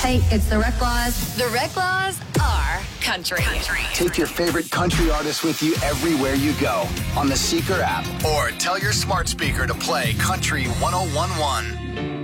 Hi, it's the Rec Laws. The Rec Laws are country. Take your favorite country artists with you everywhere you go on the Seeker app, or tell your smart speaker to play Country 1011.